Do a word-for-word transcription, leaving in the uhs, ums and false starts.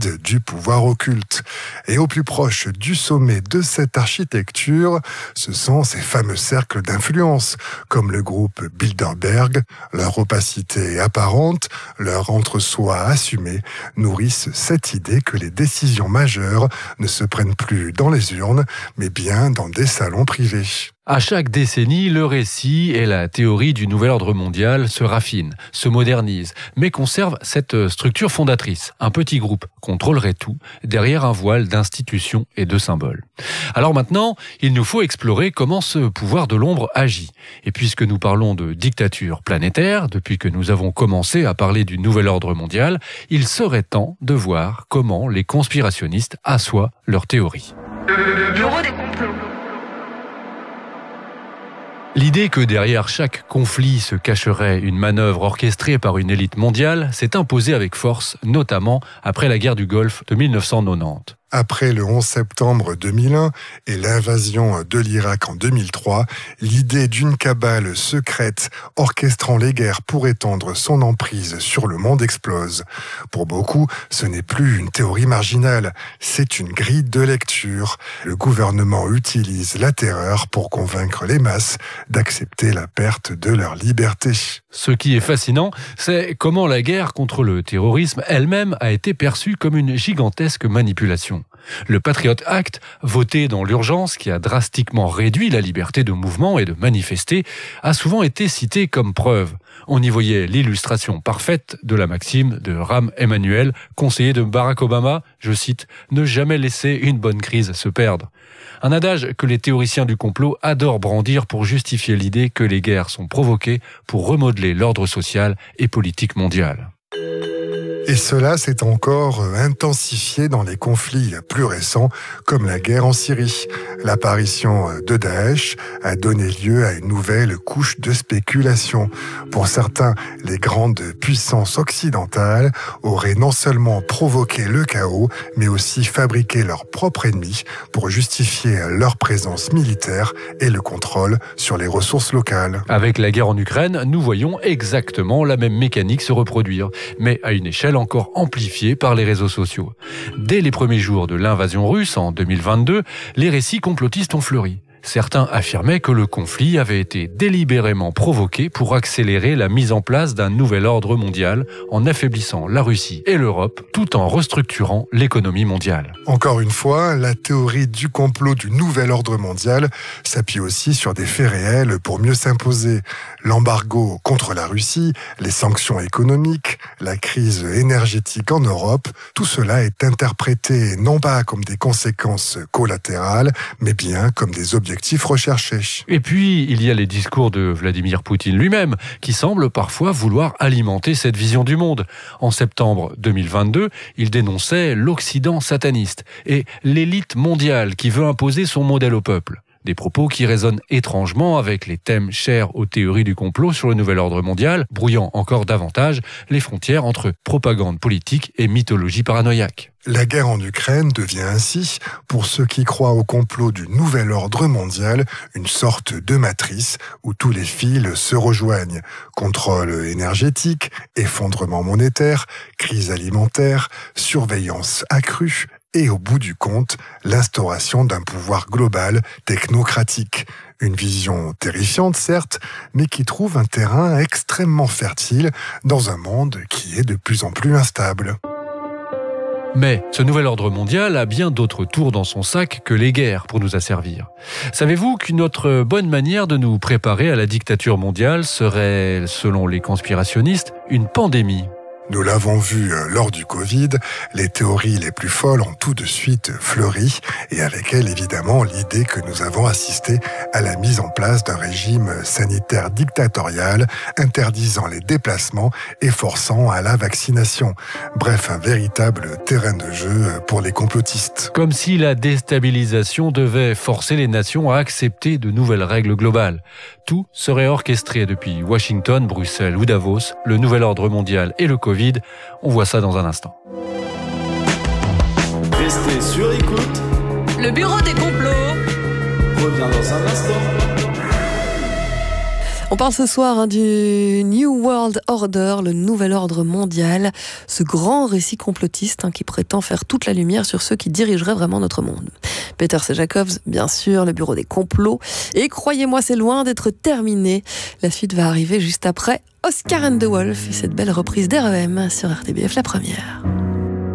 guide du pouvoir occulte. Et au plus proche du sommet de cette architecture, ce sont ces fameux cercles d'influence, comme le groupe Bilderberg. Leur opacité apparente, leur entre-soi assumé, nourrissent cette idée que les décisions majeures ne se prennent plus dans les urnes, mais bien dans des salons privés. À chaque décennie, le récit et la théorie du nouvel ordre mondial se raffinent, se modernisent, mais conservent cette structure fondatrice. Un petit groupe contrôlerait tout, derrière un voile d'institutions et de symboles. Alors maintenant, il nous faut explorer comment ce pouvoir de l'ombre agit. Et puisque nous parlons de dictature planétaire, depuis que nous avons commencé à parler du nouvel ordre mondial, il serait temps de voir comment les conspirationnistes assoient leurs théories. Le bureau des complots. L'idée que derrière chaque conflit se cacherait une manœuvre orchestrée par une élite mondiale s'est imposée avec force, notamment après la guerre du Golfe de mille neuf cent quatre-vingt-dix. Après le onze septembre deux mille un et l'invasion de l'Irak en deux mille trois, l'idée d'une cabale secrète orchestrant les guerres pour étendre son emprise sur le monde explose. Pour beaucoup, ce n'est plus une théorie marginale, c'est une grille de lecture. Le gouvernement utilise la terreur pour convaincre les masses d'accepter la perte de leur liberté. Ce qui est fascinant, c'est comment la guerre contre le terrorisme elle-même a été perçue comme une gigantesque manipulation. Le Patriot Act, voté dans l'urgence, qui a drastiquement réduit la liberté de mouvement et de manifester, a souvent été cité comme preuve. On y voyait l'illustration parfaite de la maxime de Rahm Emanuel, conseiller de Barack Obama, je cite, « Ne jamais laisser une bonne crise se perdre ». Un adage que les théoriciens du complot adorent brandir pour justifier l'idée que les guerres sont provoquées pour remodeler l'ordre social et politique mondial. Et cela s'est encore intensifié dans les conflits plus récents, comme la guerre en Syrie. L'apparition de Daesh a donné lieu à une nouvelle couche de spéculation. Pour certains, les grandes puissances occidentales auraient non seulement provoqué le chaos, mais aussi fabriqué leur propre ennemi pour justifier leur présence militaire et le contrôle sur les ressources locales. Avec la guerre en Ukraine, nous voyons exactement la même mécanique se reproduire, mais à une échelle encore amplifiée par les réseaux sociaux. Dès les premiers jours de l'invasion russe en deux mille vingt-deux, les récits complotistes ont fleuri. Certains affirmaient que le conflit avait été délibérément provoqué pour accélérer la mise en place d'un nouvel ordre mondial en affaiblissant la Russie et l'Europe tout en restructurant l'économie mondiale. Encore une fois, la théorie du complot du nouvel ordre mondial s'appuie aussi sur des faits réels pour mieux s'imposer. L'embargo contre la Russie, les sanctions économiques, la crise énergétique en Europe, tout cela est interprété non pas comme des conséquences collatérales, mais bien comme des objectifs recherchés. Et puis, il y a les discours de Vladimir Poutine lui-même, qui semble parfois vouloir alimenter cette vision du monde. En septembre deux mille vingt-deux, il dénonçait l'Occident sataniste et l'élite mondiale qui veut imposer son modèle au peuple. Des propos qui résonnent étrangement avec les thèmes chers aux théories du complot sur le nouvel ordre mondial, brouillant encore davantage les frontières entre propagande politique et mythologie paranoïaque. La guerre en Ukraine devient ainsi, pour ceux qui croient au complot du nouvel ordre mondial, une sorte de matrice où tous les fils se rejoignent. Contrôle énergétique, effondrement monétaire, crise alimentaire, surveillance accrue, et au bout du compte, l'instauration d'un pouvoir global technocratique. Une vision terrifiante, certes, mais qui trouve un terrain extrêmement fertile dans un monde qui est de plus en plus instable. Mais ce nouvel ordre mondial a bien d'autres tours dans son sac que les guerres pour nous asservir. Savez-vous qu'une autre bonne manière de nous préparer à la dictature mondiale serait, selon les conspirationnistes, une pandémie ? Nous l'avons vu lors du Covid, les théories les plus folles ont tout de suite fleuri, et avec elles, évidemment, l'idée que nous avons assisté à la mise en place d'un régime sanitaire dictatorial, interdisant les déplacements et forçant à la vaccination. Bref, un véritable terrain de jeu pour les complotistes. Comme si la déstabilisation devait forcer les nations à accepter de nouvelles règles globales. Tout serait orchestré depuis Washington, Bruxelles ou Davos, le nouvel ordre mondial et le Covid. On voit ça dans un instant. Restez sur écoute. Le bureau des complots revient dans un instant. On parle ce soir hein, du New World Order, le nouvel ordre mondial, ce grand récit complotiste hein, qui prétend faire toute la lumière sur ceux qui dirigeraient vraiment notre monde. Peter C. Jacobs, bien sûr, le bureau des complots. Et croyez-moi, c'est loin d'être terminé. La suite va arriver juste après Oscar and the Wolf et cette belle reprise d'R E M sur R T B F, la première.